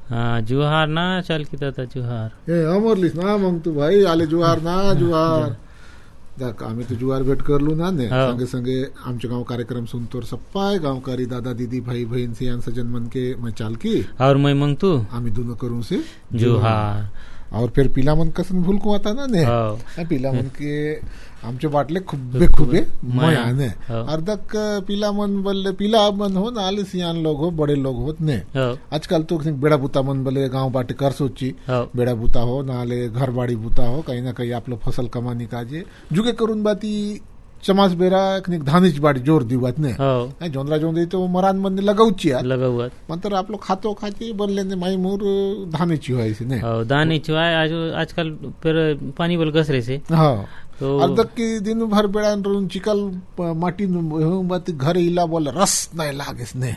हा जुहार ना चाल की दादा जुहार हे अमरलीस ना मग तू भाई आले जुहार ना जुहार दाक आम्ही तो जुहार भेट करलो ना ने संगे संगे आमचे गांव कार्यक्रम सुनतोर सप्पाय गांवकारी दादा दीदी भाई बहन से यांचा जन्मन के मैं चाल की और मैं मंग तू आम्ही दोनों करूं से जुहार और फिर पिला मन कसन भूल को आता ना ने पिला मन के आमचे बाटले खुबे खुबे मया ने अर्धक पिला मन बोले पिला मन हो ना आले सियान लोग हो बड़े लोग होत ने आजकल तो बेड़ा बुता मन बोले गांव बाटे कर सोची बेड़ा बुता हो ना आले घर बाड़ी बुता हो कहीं ना कहीं आप लोग फसल कमानी काजे जुगे करून बाती चमास बेरा धानीच बाड़ी जोर दिवात ने जोंदरा जोंदरी तो मरान मन लगाऊची लगावत मंतर आप लोग खातो खाती बनले ने माई मूर धानीची होय से ने धानीची होय आजकल फिर पानी बोल गसरे से तो अर्धक की दिन भर बेड़ा चिकल माटी बाती घर इला बोल रस नहीं लागेस ने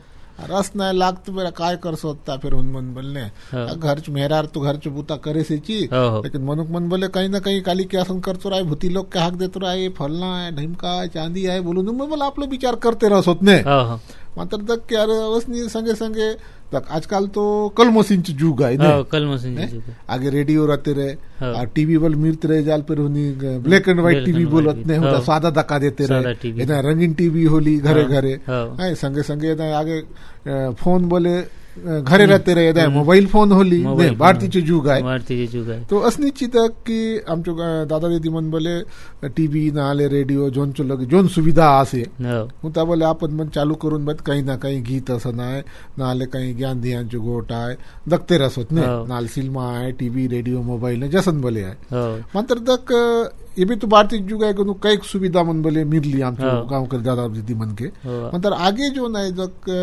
रस नहीं लागत मेरा काय कर सोता फिर उन मन बोलने घर मेहरार तो घर बुता करे से ची लेकिन मनुक मन बोले कहीं ना कहीं काली क्या आसन करतो रहा भूती लोग के हक देतो रहा फलना है ढिमका है चांदी है बोलू मैं बोला आप लोग विचार करते रह सोतने मात्र तक क्या उसनी संगे संगे तक आजकल तो कल मशीन जुग है कल मशीन आगे रेडियो रहते रहे टीवी बोल मिलते रहे जाल पर ब्लैक एंड व्हाइट टीवी बोलत ने सादा दका देते रहे रंगीन टीवी होली घरे घरे संगे संगे आगे फोन बोले घरे रहते रहे मोबाईल फोन होली भारतीचे जुग आहे तो असनीची तक की आमच्या दादा दीदी मन बोले टीव्ही ना आले रेडिओ जोनचो लगे जोन सुविधा असे होता बोले आपण मन चालू करून बत काही ना काही गीत असं नाही ना आले काही ज्ञान ध्यानचे गोट आहे दखते रसोत ने नाल सिनेमा आहे टीव्ही रेडिओ मोबाईल ने जसन बोले आहे मात्र तक ये भी तो भारतीय जुग है कि कई सुविधा मन बोले मिलली आमच्या गांव कर दादा दीदी मन के मात्र आगे जो नाही जक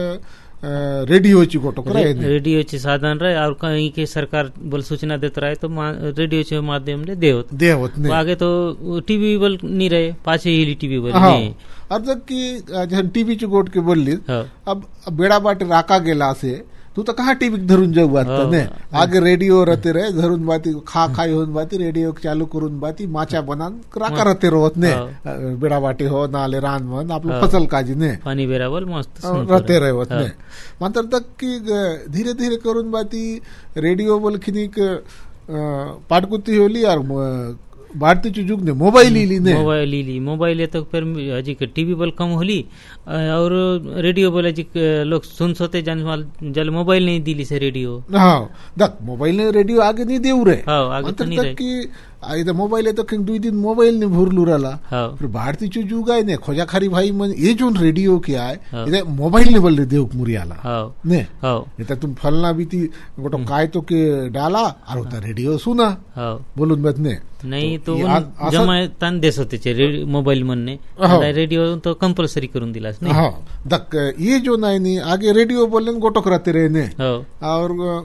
रेडिओची गोटो रेडिओचे साधन रहे और कहीं के सरकार बोल सूचना देते रहे तो रेडिओचे माध्यम ले देवत आगे तो टीवी बोल नहीं रहे पाचे ही टीवी बोल नहीं अब तक की टीवीची गोट के बोलली अब बेड़ा बाट राका गेला से तू तो कहा टीवी धरून जाऊ बात ने आगे रेडिओ रहते रहे धरून बाती खाई होऊन बाती रेडिओ चालू करून बाती माचा बनान राका रहते रोत ने बेड़ा बाटे हो नाले रान मन आपलं फसल काजी ने पाणी बेरा बोल मस्त रहते रहे होत ने मात्र तक की धीरे धीरे करून बाती रेडिओ बोल खिनिक पाटकुती होली और भारतीय जुग ने मोबाइल ली मोबाइल तो फिर अजी टीवी बोल कम होली और रेडियो बोले जी लोग सुन सोते जल मोबाइल नहीं दिली से रेडियो दक मोबाइल ने रेडियो आगे नहीं देऊ रे आगे तो नहीं रहे इधर मोबाइल है तो कहीं 2 दिन मोबाइल ने भूरलू रहा फिर भारतीय जुग आहे ने खोजा खारी भाई मन ये जो रेडियो क्या है इधर मोबाइल ने बोल देव मुरियाला ने इधर तुम फलना भी थी गोटो काय तो के डाला और उधर रेडियो सुना बोलून बात ने नहीं तो जमा तान देश होते मोबाइल मन ने रेडियो तो कंपल्सरी करून दिलास नहीं दक ये जो नहीं आगे रेडियो बोलने गोटो करते रहे ने और